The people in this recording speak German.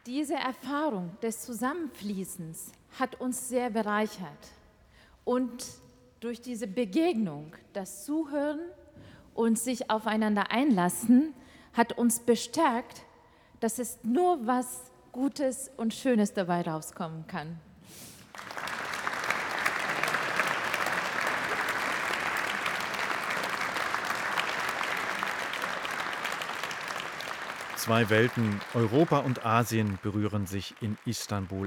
Diese Erfahrung des Zusammenfließens hat uns sehr bereichert. Und durch diese Begegnung, das Zuhören und sich aufeinander einlassen, hat uns bestärkt, dass es nur was Gutes und Schönes dabei rauskommen kann. Zwei Welten, Europa und Asien, berühren sich in Istanbul